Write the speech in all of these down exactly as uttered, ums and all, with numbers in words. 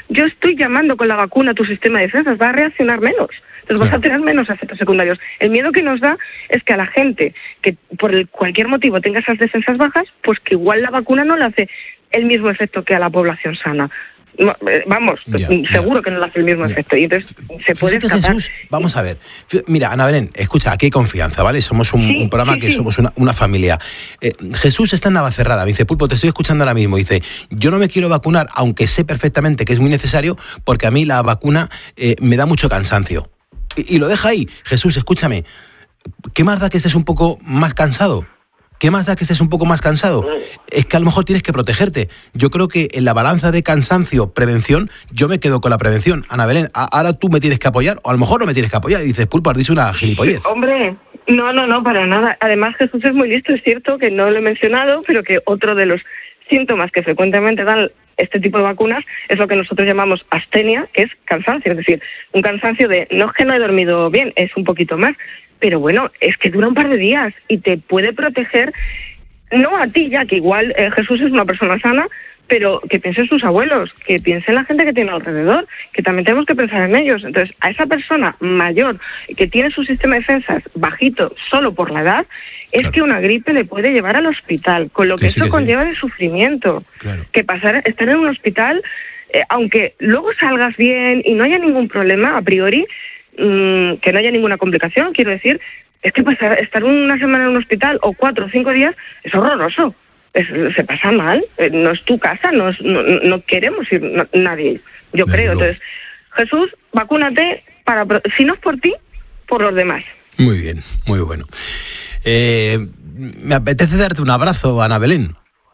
yo estoy llamando con la vacuna a tu sistema de defensas, va a reaccionar menos. Entonces vas a tener menos efectos secundarios. El miedo que nos da es que a la gente que por el, cualquier motivo tenga esas defensas bajas, pues que igual la vacuna no le hace el mismo efecto que a la población sana. Vamos, ya, seguro ya. que no le hace el mismo ya. efecto. Y entonces se puede Fíjate, escapar. Jesús, vamos a ver. Mira, Ana Belén, escucha, aquí hay confianza, ¿vale? Somos un, sí, un programa sí, que sí. somos una, una familia. Eh, Jesús está en Navacerrada, me dice, Pulpo, te estoy escuchando ahora mismo. Dice, yo no me quiero vacunar, aunque sé perfectamente que es muy necesario, porque a mí la vacuna eh, me da mucho cansancio. Y, y lo deja ahí. Jesús, escúchame, ¿qué más da que estés un poco más cansado? ¿Qué más da que estés un poco más cansado? Es que a lo mejor tienes que protegerte. Yo creo que en la balanza de cansancio-prevención, yo me quedo con la prevención. Ana Belén, ahora tú me tienes que apoyar, o a lo mejor no me tienes que apoyar. Y dices, Pulpo, has dicho una gilipollez. Hombre, no, no, no, para nada. Además, Jesús es muy listo, es cierto que no lo he mencionado, pero que otro de los síntomas que frecuentemente dan este tipo de vacunas es lo que nosotros llamamos astenia, que es cansancio. Es decir, un cansancio de, no es que no he dormido bien, es un poquito más. Pero bueno, es que dura un par de días y te puede proteger, no a ti ya, que igual eh, Jesús es una persona sana, pero que piense en sus abuelos, que piense en la gente que tiene alrededor, que también tenemos que pensar en ellos. Entonces, a esa persona mayor que tiene su sistema de defensas bajito solo por la edad, es claro. que una gripe le puede llevar al hospital, con lo que, que sí, eso que conlleva sí. de sufrimiento. Claro. Que pasar, estar en un hospital, eh, aunque luego salgas bien y no haya ningún problema a priori, que no haya ninguna complicación, quiero decir, es que pasar, estar una semana en un hospital o cuatro o cinco días es horroroso, es, se pasa mal, no es tu casa, no, es, no, no queremos ir no, nadie, yo Me creo. Digo. Entonces, Jesús, vacúnate, para, si no es por ti, por los demás. Muy bien, muy bueno. Eh, me apetece darte un abrazo, Ana Belén.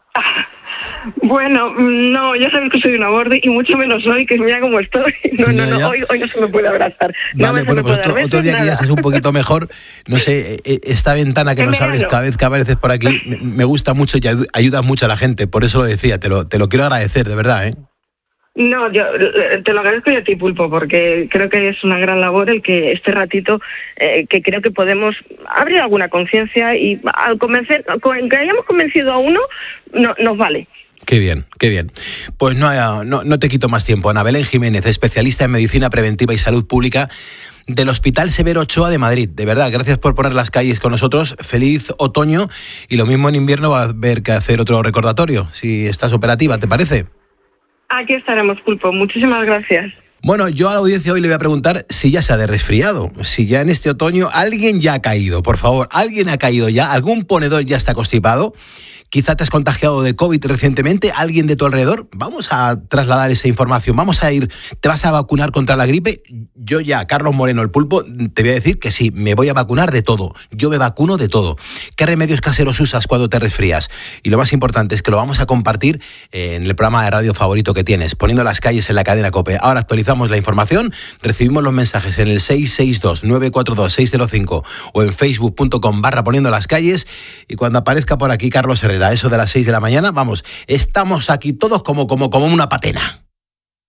Bueno, no, ya sabes que soy una borde y mucho menos hoy, que mira cómo estoy. No, no, no, hoy, hoy no se me puede abrazar. No vale, me bueno, pues otro, besos, otro día nada. Que ya estés un poquito mejor, no sé, esta ventana que nos abres cada vez que apareces por aquí, me gusta mucho y ayudas mucho a la gente, por eso lo decía, te lo, te lo quiero agradecer, de verdad, ¿eh? No, yo te lo agradezco yo a ti, Pulpo, porque creo que es una gran labor el que este ratito, eh, que creo que podemos abrir alguna conciencia y al convencer, que hayamos convencido a uno, no, nos vale. Qué bien, qué bien. Pues no, no, no te quito más tiempo. Ana Belén Jiménez, especialista en Medicina Preventiva y Salud Pública del Hospital Severo Ochoa de Madrid. De verdad, gracias por poner las calles con nosotros. Feliz otoño y lo mismo en invierno va a haber que hacer otro recordatorio, si estás operativa, ¿te parece? Aquí estaremos, Pulpo. Muchísimas gracias. Bueno, yo a la audiencia hoy le voy a preguntar si ya se ha de resfriado, si ya en este otoño alguien ya ha caído, por favor, alguien ha caído ya, algún ponedor ya está constipado. Quizá te has contagiado de COVID recientemente, alguien de tu alrededor. Vamos a trasladar esa información, vamos a ir, ¿te vas a vacunar contra la gripe? Yo ya, Carlos Moreno, el Pulpo, te voy a decir que sí, me voy a vacunar de todo, yo me vacuno de todo. ¿Qué remedios caseros usas cuando te resfrías? Y lo más importante es que lo vamos a compartir en el programa de radio favorito que tienes, Poniendo las calles en la cadena COPE. Ahora actualizamos la información, recibimos los mensajes en el seis seis dos, nueve cuatro dos, seis cero cinco o en facebook punto com barra Poniendo las calles, y cuando aparezca por aquí Carlos Herrera, a eso de las seis de la mañana, vamos, estamos aquí todos como, como, como una patena.